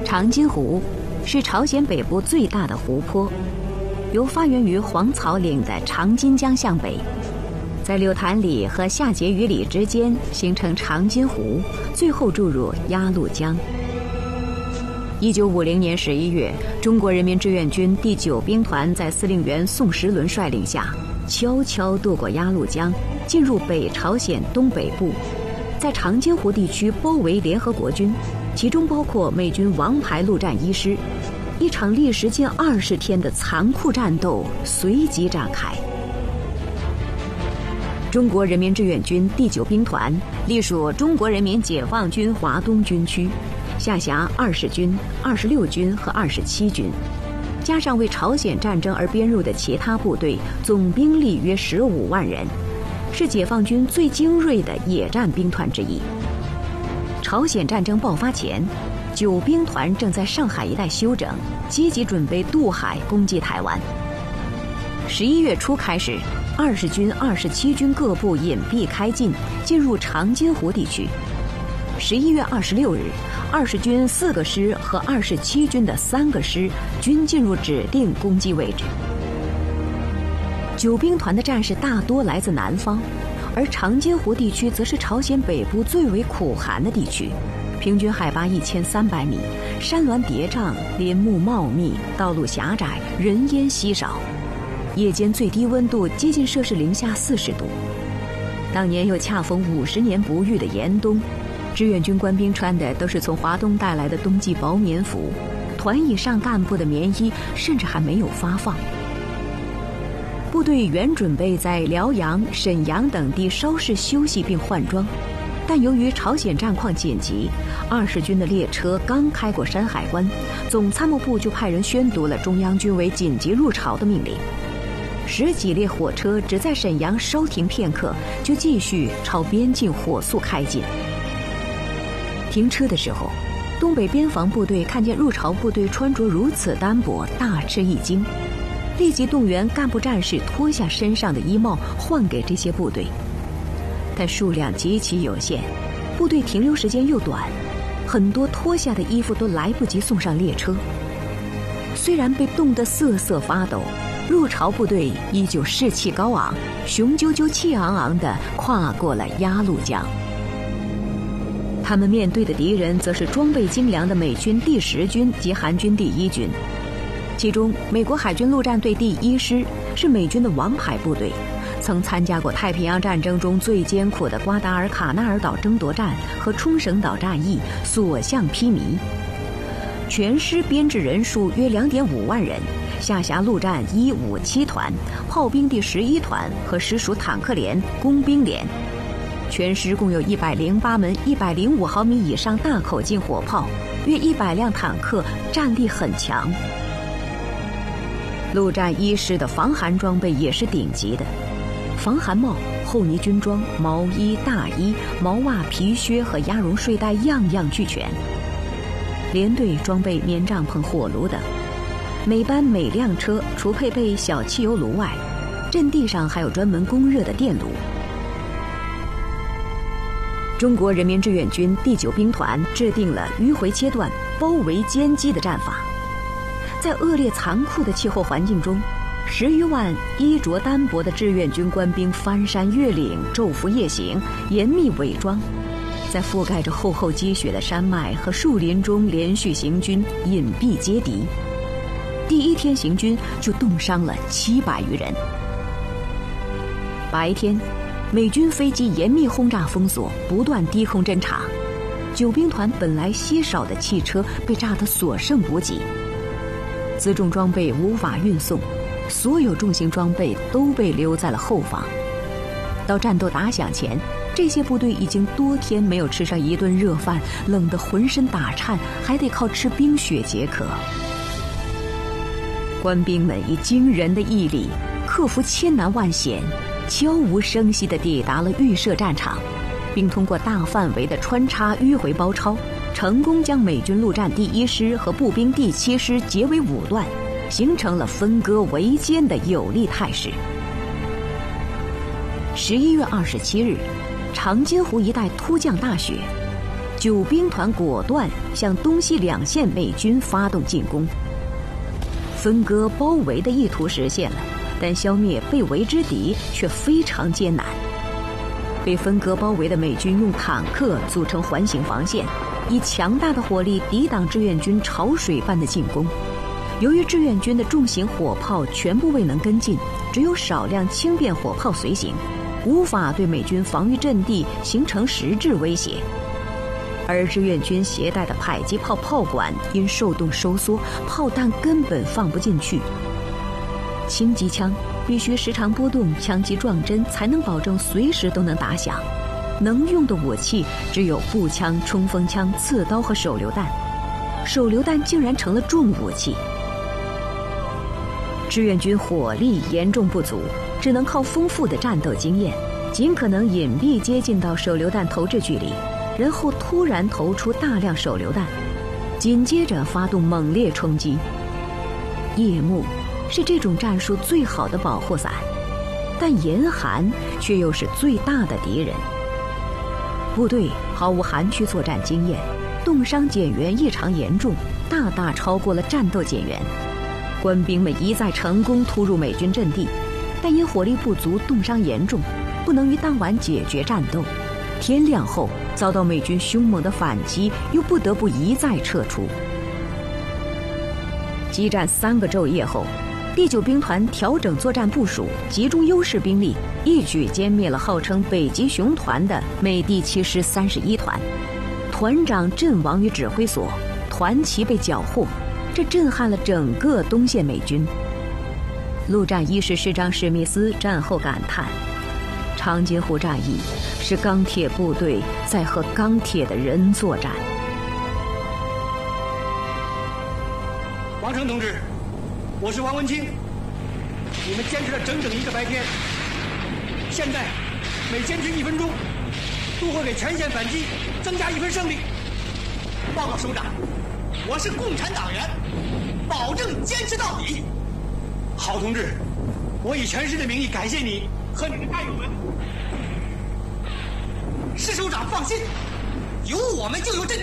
长津湖是朝鲜北部最大的湖泊，由发源于黄草岭的长津江向北，在柳潭里和下碣隅里之间形成长津湖，最后注入鸭绿江。1950年11月，中国人民志愿军第9兵团在司令员宋时轮率领下，悄悄渡过鸭绿江，进入北朝鲜东北部，在长津湖地区包围联合国军，其中包括美军王牌陆战一师。一场历时近20天的残酷战斗随即展开。中国人民志愿军第9兵团隶属中国人民解放军华东军区，下辖20军、26军和27军，加上为朝鲜战争而编入的其他部队，总兵力约15万人，是解放军最精锐的野战兵团之一。朝鲜战争爆发前，9兵团正在上海一带休整，积极准备渡海攻击台湾。11月初开始，20军、27军各部隐蔽开进，进入长津湖地区。11月26日，20军4个师和27军的3个师均进入指定攻击位置。9兵团的战士大多来自南方，而长津湖地区则是朝鲜北部最为苦寒的地区，平均海拔1300米，山峦叠嶂，林木茂密，道路狭窄，人烟稀少，夜间最低温度接近摄氏-40度。当年又恰逢50年不遇的严冬，志愿军官兵穿的都是从华东带来的冬季薄棉服，团以上干部的棉衣甚至还没有发放。部队原准备在辽阳、沈阳等地稍事休息并换装，但由于朝鲜战况紧急，20军的列车刚开过山海关，总参谋部就派人宣读了中央军委紧急入朝的命令。10几列火车只在沈阳稍停片刻，就继续朝边境火速开进。停车的时候，东北边防部队看见入朝部队穿着如此单薄，大吃一惊，立即动员干部战士脱下身上的衣帽换给这些部队，但数量极其有限，部队停留时间又短，很多脱下的衣服都来不及送上列车。虽然被冻得瑟瑟发抖，入朝部队依旧士气高昂，雄赳赳气昂昂地跨过了鸭绿江。他们面对的敌人则是装备精良的美军第10军及韩军第1军，其中美国海军陆战队第1师是美军的王牌部队，曾参加过太平洋战争中最艰苦的瓜达尔卡纳尔岛争夺战和冲绳岛战役，所向披靡。全师编制人数约2.5万人，下辖陆战157团、炮兵第11团和实属坦克连、工兵连。全师共有108门105毫米以上大口径火炮，约100辆坦克，战力很强。陆战1师的防寒装备也是顶级的，防寒帽、厚呢军装、毛衣、大衣、毛袜、皮靴和鸭绒睡袋样样俱全。连队装备棉帐篷、火炉等，每班每辆车除配备小汽油炉外，阵地上还有专门供热的电炉。中国人民志愿军第9兵团制定了迂回切断、包围歼击的战法。在恶劣残酷的气候环境中，10余万衣着单薄的志愿军官兵翻山越岭，昼伏夜行，严密伪装，在覆盖着厚厚积雪的山脉和树林中连续行军，隐蔽接敌。第1天行军就冻伤了700余人。白天，美军飞机严密轰炸封锁，不断低空侦察，9兵团本来稀少的汽车被炸得所剩无几，辎重装备无法运送，所有重型装备都被留在了后方。到战斗打响前，这些部队已经多天没有吃上一顿热饭，冷得浑身打颤，还得靠吃冰雪解渴。官兵们以惊人的毅力克服千难万险，悄无声息地抵达了预设战场，并通过大范围的穿插迂回包抄，成功将美军陆战第1师和步兵第7师截为5段，形成了分割围歼的有利态势。11月27日，长津湖一带突降大雪救兵团果断向东西两线美军发动进攻。分割包围的意图实现了，但消灭被围之敌却非常艰难。被分割包围的美军用坦克组成环形防线，以强大的火力抵挡志愿军潮水般的进攻。由于志愿军的重型火炮全部未能跟进，只有少量轻便火炮随行，无法对美军防御阵地形成实质威胁。而志愿军携带的迫击炮炮管因受冻收缩，炮弹根本放不进去。轻机枪必须时常波动枪击撞针，才能保证随时都能打响。能用的武器只有步枪、冲锋枪、刺刀和手榴弹，手榴弹竟然成了重武器。志愿军火力严重不足，只能靠丰富的战斗经验，尽可能隐蔽接近到手榴弹投掷距离，然后突然投出大量手榴弹，紧接着发动猛烈冲击。夜幕是这种战术最好的保护伞，但严寒却又是最大的敌人。部队毫无寒区作战经验，冻伤减员异常严重，大大超过了战斗减员。官兵们一再成功突入美军阵地，但因火力不足，冻伤严重，不能于当晚解决战斗。天亮后遭到美军凶猛的反击，又不得不一再撤出。激战3个昼夜后，第9兵团调整作战部署，集中优势兵力，一举歼灭了号称北极熊团的美第7师31团。团长阵亡于指挥所，团旗被缴获，这震撼了整个东线美军。陆战一师师长史密斯战后感叹：长津湖战役是钢铁部队在和钢铁的人作战。 王成同志，我是王文清，你们坚持了整整1个白天，现在每坚持1分钟，都会给前线反击增加1分胜利。报告首长，我是共产党员，保证坚持到底。好同志，我以全师的名义感谢你和你的战友们。师首长放心，有我们就有阵地。